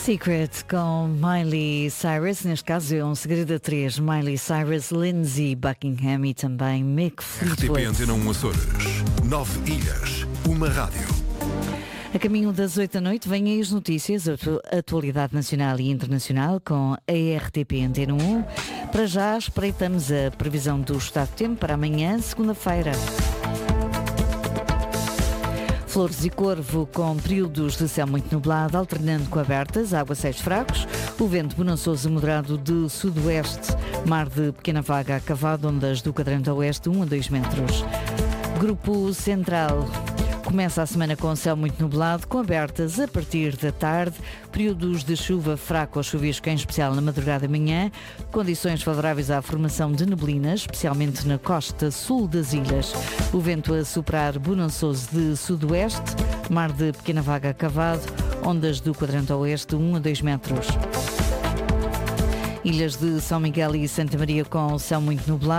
Secret com Miley Cyrus, neste caso é um segredo a três. Miley Cyrus, Lindsay Buckingham e também Mick Fleetwood. RTP Antena 1 Açores, 9 ilhas, uma rádio. A caminho das 8 da noite vêm aí as notícias, a atualidade nacional e internacional com a RTP Antena 1. Para já espreitamos a previsão do estado de tempo para amanhã, segunda-feira. Flores e Corvo com períodos de céu muito nublado, alternando com abertas, aguaceiros fracos, o vento bonançoso moderado de sudoeste, mar de pequena vaga acavado, ondas do quadrante oeste 1 a 2 metros. Grupo Central. Começa a semana com céu muito nublado, com abertas a partir da tarde, períodos de chuva fraco ou chuvisco, em especial na madrugada e manhã, condições favoráveis à formação de neblinas, especialmente na costa sul das ilhas. O vento a soprar bonançoso de sudoeste, mar de pequena vaga acavado, ondas do quadrante oeste 1 a 2 metros. Ilhas de São Miguel e Santa Maria com céu muito nublado.